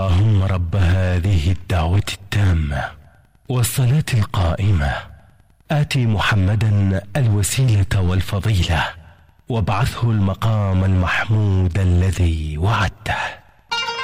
اللهم رب هذه الدعوة التامة والصلاة القائمة آتي محمدا الوسيلة والفضيلة وابعثه المقام المحمود الذي وعدته.